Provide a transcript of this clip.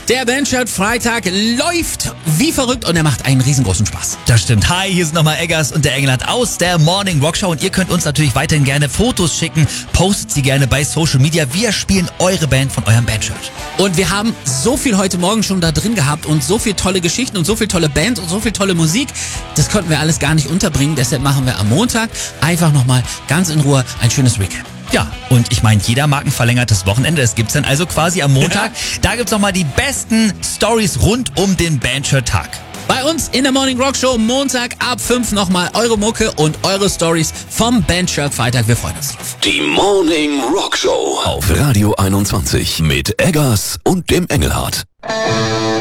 Der Bandshirt Freitag läuft wie verrückt und er macht einen riesengroßen Spaß. Das stimmt. Hi, hier sind nochmal Eggers und der Engelhardt aus der Morning Rock Show und ihr könnt uns natürlich weiterhin gerne Fotos schicken. Postet sie gerne bei Social Media. Wir spielen eure Band von eurem Bandshirt. Und wir haben so viel heute Morgen schon da drin gehabt und so viel tolle Geschichten und so viel tolle Bands und so viel tolle Musik. Das konnten wir alles gar nicht unterbringen. Deshalb machen wir am Montag einfach nochmal ganz in Ruhe ein schönes Recap. Ja, und ich meine, jeder mag ein verlängertes Wochenende. Das gibt's dann also quasi am Montag. Da gibt's nochmal die besten Stories rund um den Bandshirt-Tag. Bei uns in der Morning Rock Show Montag ab 5 nochmal eure Mucke und eure Stories vom Bandshirt Freitag. Wir freuen uns drauf. Die Morning Rock Show auf Radio 21 mit Eggers und dem Engelhardt.